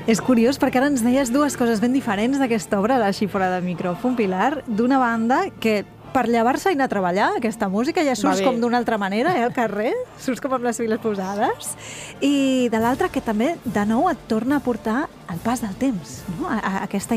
És curiós perquè ara ens deies dues coses ben diferents d'aquesta obra, la xifra de micròfon, Pilar. D'una banda, que per llevar-se i anar a treballar, aquesta música, ja surts com d'una altra manera, al carrer, surts com amb les files posades. I de l'altra, que també, de nou, et torna a portar el pas del temps, no? A aquesta